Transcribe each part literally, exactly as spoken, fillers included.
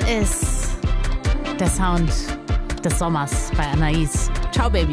ist der Sound des Sommers bei Anais. Ciao, Baby.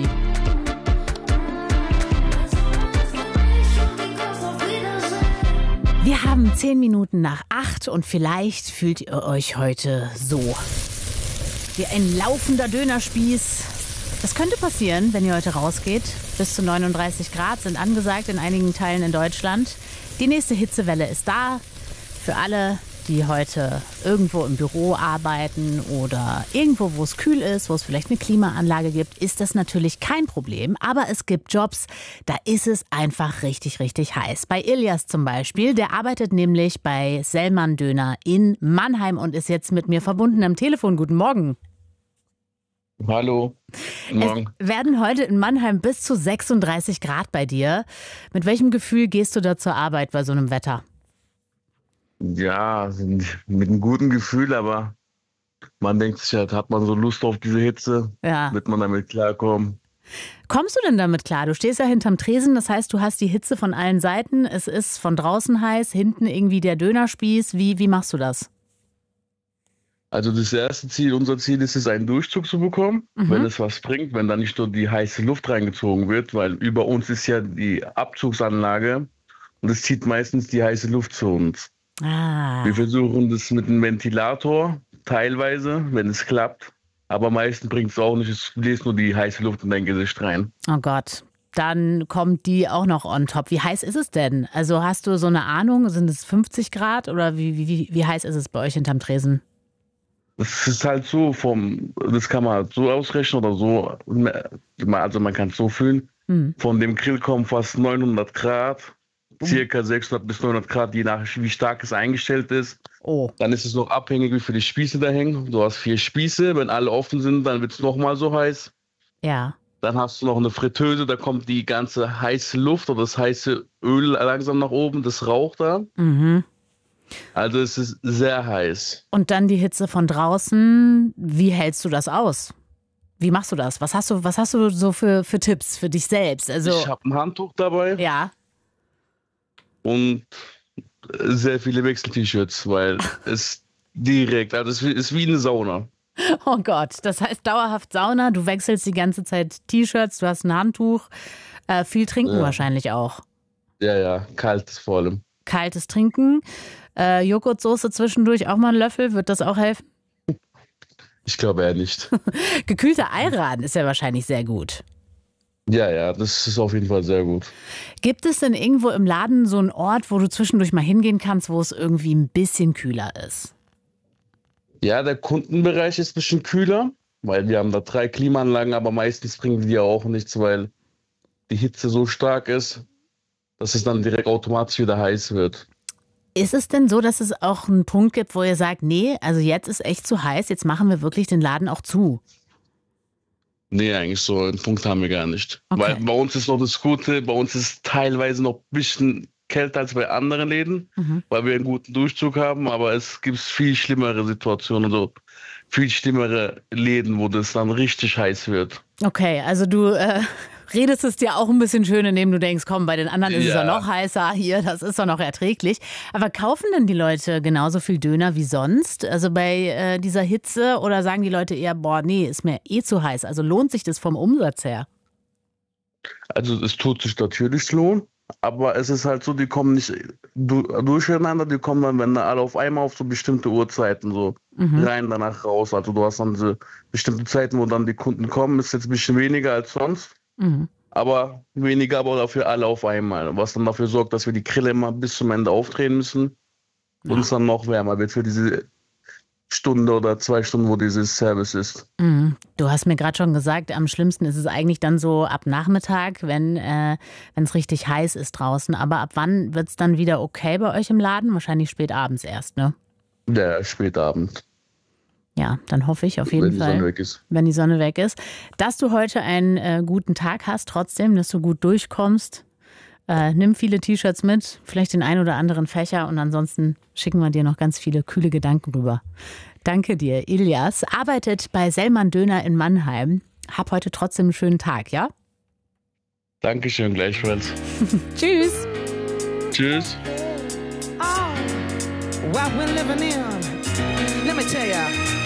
Wir haben zehn Minuten nach acht und vielleicht fühlt ihr euch heute so. Wie ein laufender Dönerspieß. Das könnte passieren, wenn ihr heute rausgeht. Bis zu neununddreißig Grad sind angesagt in einigen Teilen in Deutschland. Die nächste Hitzewelle ist da. Für alle, die heute irgendwo im Büro arbeiten oder irgendwo, wo es kühl ist, wo es vielleicht eine Klimaanlage gibt, ist das natürlich kein Problem. Aber es gibt Jobs, da ist es einfach richtig, richtig heiß. Bei Ilias zum Beispiel, der arbeitet nämlich bei Sellmann Döner in Mannheim und ist jetzt mit mir verbunden am Telefon. Guten Morgen. Hallo. Guten Morgen. Es werden heute in Mannheim bis zu sechsunddreißig Grad bei dir. Mit welchem Gefühl gehst du da zur Arbeit bei so einem Wetter? Ja, mit einem guten Gefühl, aber man denkt sich halt, hat man so Lust auf diese Hitze, Ja. wird man damit klarkommen. Kommst du denn damit klar? Du stehst ja hinterm Tresen, das heißt, du hast die Hitze von allen Seiten. Es ist von draußen heiß, hinten irgendwie der Dönerspieß. Wie, wie machst du das? Also das erste Ziel, unser Ziel ist es, einen Durchzug zu bekommen, Mhm. wenn es was bringt, wenn da nicht nur die heiße Luft reingezogen wird, weil über uns ist ja die Abzugsanlage und es zieht meistens die heiße Luft zu uns. Ah. Wir versuchen das mit einem Ventilator, teilweise, wenn es klappt. Aber meistens bringt es auch nicht, es bläst nur die heiße Luft in dein Gesicht rein. Oh Gott. Dann kommt die auch noch on top. Wie heiß ist es denn? Also hast du so eine Ahnung, sind es fünfzig Grad oder wie, wie, wie heiß ist es bei euch hinterm Tresen? Das ist halt so, vom, das kann man halt so ausrechnen oder so, also man kann es so fühlen. Hm. Von dem Grill kommen fast neunhundert Grad, circa sechshundert bis neunhundert Grad, je nach wie stark es eingestellt ist. Oh. Dann ist es noch abhängig, wie viele Spieße da hängen. Du hast vier Spieße, wenn alle offen sind, dann wird es nochmal so heiß. Ja. Dann hast du noch eine Fritteuse, da kommt die ganze heiße Luft oder das heiße Öl langsam nach oben, das raucht da. Mhm. Also es ist sehr heiß. Und dann die Hitze von draußen. Wie hältst du das aus? Wie machst du das? Was hast du, was hast du so für, für Tipps für dich selbst? Also, Ich habe ein Handtuch dabei ja. und sehr viele Wechsel-T-Shirts, weil es direkt, also es ist wie eine Sauna. Oh Gott, das heißt dauerhaft Sauna. Du wechselst die ganze Zeit T-Shirts, du hast ein Handtuch. Äh, viel trinken Ja. wahrscheinlich auch. Ja, ja, kaltes vor allem. Kaltes Trinken. Äh, Joghurtsoße zwischendurch auch mal einen Löffel. Wird das auch helfen? Ich glaube eher nicht. Gekühlter Ayran ist ja wahrscheinlich sehr gut. Ja, ja, das ist auf jeden Fall sehr gut. Gibt es denn irgendwo im Laden so einen Ort, wo du zwischendurch mal hingehen kannst, wo es irgendwie ein bisschen kühler ist? Ja, der Kundenbereich ist ein bisschen kühler, weil wir haben da drei Klimaanlagen, aber meistens bringen die ja auch nichts, weil die Hitze so stark ist, dass es dann direkt automatisch wieder heiß wird. Ist es denn so, dass es auch einen Punkt gibt, wo ihr sagt, nee, also jetzt ist echt zu heiß, jetzt machen wir wirklich den Laden auch zu? Nee, eigentlich so einen Punkt haben wir gar nicht. Okay. Weil bei uns ist noch das Gute, bei uns ist es teilweise noch ein bisschen kälter als bei anderen Läden, Mhm. weil wir einen guten Durchzug haben, aber es gibt viel schlimmere Situationen, so viel schlimmere Läden, wo das dann richtig heiß wird. Okay, also du äh, redest es dir auch ein bisschen schön, indem du denkst, komm, bei den anderen ist es ja Ja. noch heißer, hier, das ist doch noch erträglich. Aber kaufen denn die Leute genauso viel Döner wie sonst? Also bei äh, dieser Hitze oder sagen die Leute eher, boah, nee, ist mir eh zu heiß. Also lohnt sich das vom Umsatz her? Also es tut sich natürlich lohnen, aber es ist halt so, die kommen nicht du- durcheinander, die kommen dann, wenn alle auf einmal auf so bestimmte Uhrzeiten so Mhm. rein, danach raus. Also du hast dann diese bestimmte Zeiten, wo dann die Kunden kommen, ist jetzt ein bisschen weniger als sonst, Mhm. aber weniger, aber dafür alle auf einmal. Was dann dafür sorgt, dass wir die Grille immer bis zum Ende aufdrehen müssen und es dann noch wärmer wird für diese Stunde oder zwei Stunden, wo dieses Service ist. Mhm. Du hast mir gerade schon gesagt, am schlimmsten ist es eigentlich dann so ab Nachmittag, wenn äh, wenn es richtig heiß ist draußen. Aber ab wann wird es dann wieder okay bei euch im Laden? Wahrscheinlich spät abends erst, ne? Der Spätabend, Ja, dann hoffe ich auf jeden wenn die Fall, Sonne weg ist. wenn die Sonne weg ist, dass du heute einen äh, guten Tag hast trotzdem, dass du gut durchkommst. Äh, nimm viele T-Shirts mit, vielleicht den ein oder anderen Fächer und ansonsten schicken wir dir noch ganz viele kühle Gedanken rüber. Danke dir, Ilias. Arbeitet bei Sellmann Döner in Mannheim. Hab heute trotzdem einen schönen Tag, ja? Dankeschön, gleichfalls. Tschüss. Tschüss. Oh, what we're living in Let me tell ya,